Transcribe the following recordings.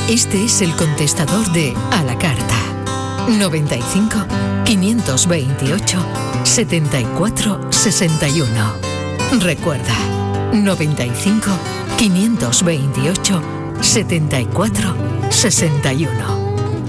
Este es el contestador de A la Carta. 95 528 74 61. Recuerda, 95 528 74 61.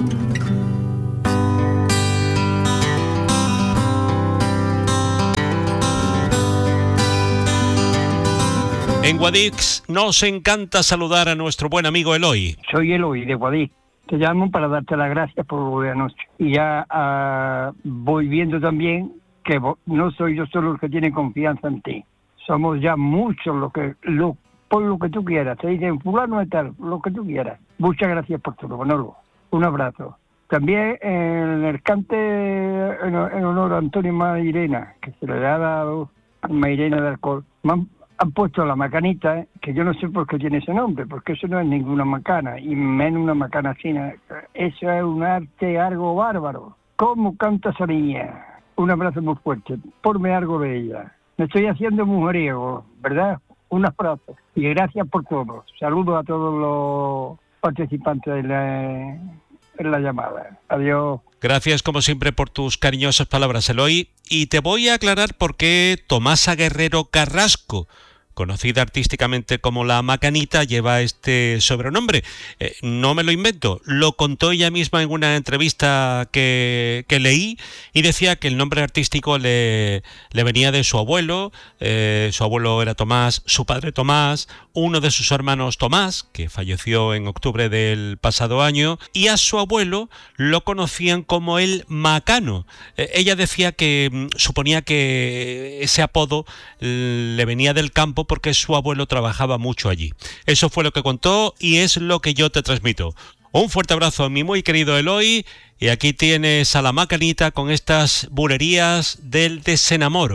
En Guadix nos encanta saludar a nuestro buen amigo Eloy. Soy Eloy de Guadix. Te llamo para darte las gracias por lo de anoche. Y ya voy viendo también que no soy yo solo el que tiene confianza en ti. Somos ya muchos por lo que tú quieras. Te dicen fulano de tal, lo que tú quieras. Muchas gracias por todo, Manolo. Un abrazo. También en el cante en honor a Antonio Mairena, que se le ha dado a Mairena de Alcohol. Han puesto la macanita, que yo no sé por qué tiene ese nombre, porque eso no es ninguna macana, y menos una macana china. Eso es un arte algo bárbaro. ¿Cómo canta esa niña? Un abrazo muy fuerte. Ponme algo de ella. Me estoy haciendo mujeriego, ¿verdad? Un abrazo. Y gracias por todo. Saludos a todos los participantes en la llamada. Adiós. Gracias, como siempre, por tus cariñosas palabras, Eloy. Y te voy a aclarar por qué Tomasa Guerrero Carrasco, conocida artísticamente como La Macanita, lleva este sobrenombre. No me lo invento, lo contó ella misma en una entrevista que leí, y decía que el nombre artístico le venía de su abuelo era Tomás, su padre Tomás, uno de sus hermanos Tomás, que falleció en octubre del pasado año, y a su abuelo lo conocían como el Macano. Ella decía que suponía que ese apodo le venía del campo porque su abuelo trabajaba mucho allí. Eso fue lo que contó y es lo que yo te transmito. Un fuerte abrazo, mi muy querido Eloy, y aquí tienes a La Macanita con estas bulerías del desenamoro.